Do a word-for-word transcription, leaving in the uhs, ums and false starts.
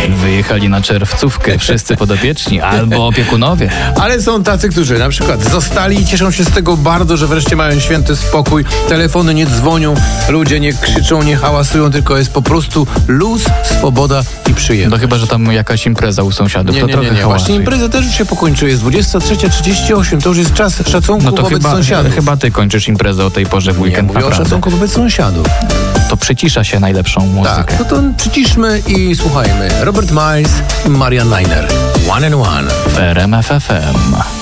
Wyjechali na czerwcówkę wszyscy podopieczni albo opiekunowie. Ale są tacy, którzy na przykład zostali i cieszą się z tego bardzo, że wreszcie mają święty spokój. Telefony nie dzwonią, ludzie nie krzyczą, nie hałasują, tylko jest po prostu luz, swoboda i przyjemność. No chyba, że tam jakaś impreza u sąsiadów, Nie, to nie, trochę nie, nie. hałasuje. Właśnie impreza też już się pokończyła. Jest dwudziesta trzecia trzydzieści osiem. To już jest czas szacunku No to wobec chyba, sąsiadów. chyba ty kończysz imprezę o tej porze w Nie, weekend, mówię o naprawdę. szacunku wobec sąsiadów. To przycisza się najlepszą muzykę. Tak, no to przyciszmy i słuchajmy. Robert Miles i Marian Niner. One and One. W R M F F M.